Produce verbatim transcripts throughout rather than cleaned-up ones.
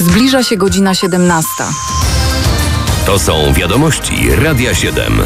Zbliża się godzina siedemnasta. To są wiadomości Radia siedem.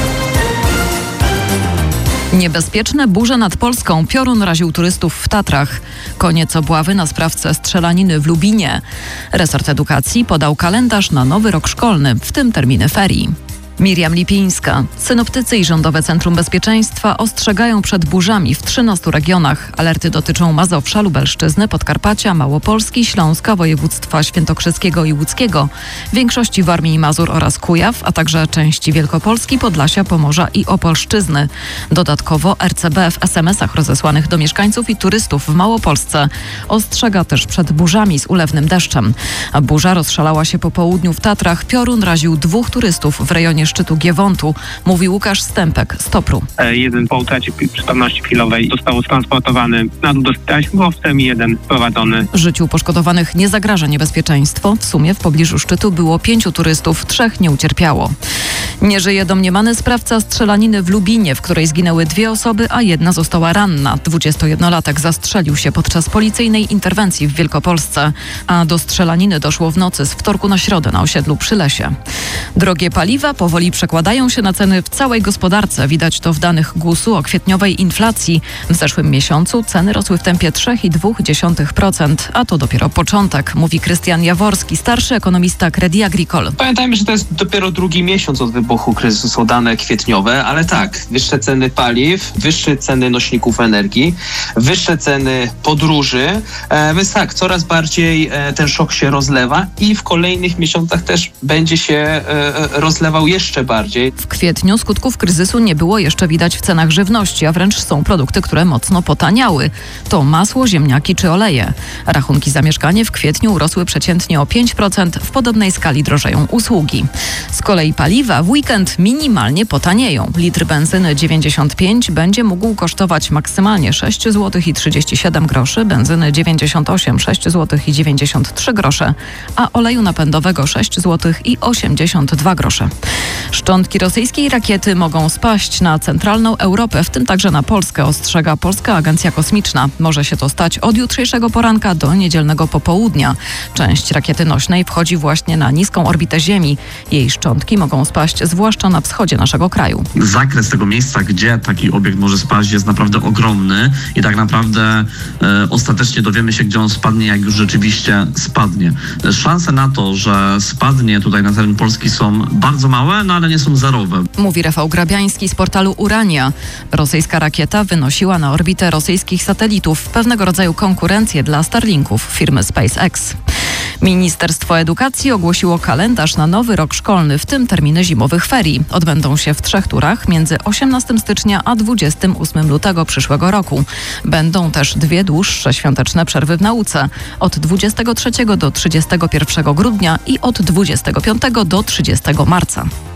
Niebezpieczne burze nad Polską. Piorun raził turystów w Tatrach. Koniec obławy na sprawcę strzelaniny w Lubinie. Resort Edukacji podał kalendarz na nowy rok szkolny, w tym terminy ferii. Miriam Lipińska. Synoptycy i Rządowe Centrum Bezpieczeństwa ostrzegają przed burzami w trzynastu regionach. Alerty dotyczą Mazowsza, Lubelszczyzny, Podkarpacia, Małopolski, Śląska, województwa świętokrzyskiego i łódzkiego, większości Warmii i Mazur oraz Kujaw, a także części Wielkopolski, Podlasia, Pomorza i Opolszczyzny. Dodatkowo R C B w es em esach rozesłanych do mieszkańców i turystów w Małopolsce ostrzega też przed burzami z ulewnym deszczem. A burza rozszalała się po południu w Tatrach. Piorun raził dwóch turystów w rejonie szczytu Giewontu, mówi Łukasz Stępek z Topru. Jeden po utracie przytomności chwilowej został transportowany na dół do szpitala śmigłowcem i jeden prowadzony. Życiu poszkodowanych nie zagraża niebezpieczeństwo. W sumie w pobliżu szczytu było pięciu turystów, trzech nie ucierpiało. Nie żyje domniemany sprawca strzelaniny w Lubinie, w której zginęły dwie osoby, a jedna została ranna. dwudziestojednolatek zastrzelił się podczas policyjnej interwencji w Wielkopolsce, a do strzelaniny doszło w nocy z wtorku na środę na osiedlu przy Lesie. Drogie paliwa powoli przekładają się na ceny w całej gospodarce. Widać to w danych gusu o kwietniowej inflacji. W zeszłym miesiącu ceny rosły w tempie trzy i dwie dziesiąte procent, a to dopiero początek, mówi Krystian Jaworski, starszy ekonomista Crédit Agricole. Pamiętajmy, że to jest dopiero drugi miesiąc od wybuchu kryzysu, są dane kwietniowe, ale tak, wyższe ceny paliw, wyższe ceny nośników energii, wyższe ceny podróży, e, więc tak, coraz bardziej e, ten szok się rozlewa i w kolejnych miesiącach też będzie się e, rozlewał jeszcze bardziej. W kwietniu skutków kryzysu nie było jeszcze widać w cenach żywności, a wręcz są produkty, które mocno potaniały. To masło, ziemniaki czy oleje. Rachunki za mieszkanie w kwietniu urosły przeciętnie o pięć procent, w podobnej skali drożeją usługi. Z kolei paliwa w weekend minimalnie potanieją. Litr benzyny dziewięćdziesiąt pięć będzie mógł kosztować maksymalnie sześć złotych i trzydzieści siedem groszy, benzyny dziewięćdziesiąt osiem sześć złotych i dziewięćdziesiąt trzy grosze, a oleju napędowego sześć złotych i osiemdziesiąt dwa grosze. Szczątki rosyjskiej rakiety mogą spaść na centralną Europę, w tym także na Polskę, ostrzega Polska Agencja Kosmiczna. Może się to stać od jutrzejszego poranka do niedzielnego popołudnia. Część rakiety nośnej wchodzi właśnie na niską orbitę Ziemi. Jej szczątki mogą spaść zwłaszcza na wschodzie naszego kraju. Zakres tego miejsca, gdzie taki obiekt może spaść, jest naprawdę ogromny i tak naprawdę e, ostatecznie dowiemy się, gdzie on spadnie, jak już rzeczywiście spadnie. Szanse na to, że spadnie tutaj na teren Polski są bardzo małe, no ale nie są zerowe. Mówi Rafał Grabiański z portalu Urania. Rosyjska rakieta wynosiła na orbitę rosyjskich satelitów, pewnego rodzaju konkurencję dla Starlinków firmy SpaceX. Ministerstwo Edukacji ogłosiło kalendarz na nowy rok szkolny, w tym terminy zimowych ferii. Odbędą się w trzech turach między osiemnastego stycznia a dwudziestego ósmego lutego przyszłego roku. Będą też dwie dłuższe świąteczne przerwy w nauce od dwudziestego trzeciego do trzydziestego pierwszego grudnia i od dwudziestego piątego do trzydziestego marca.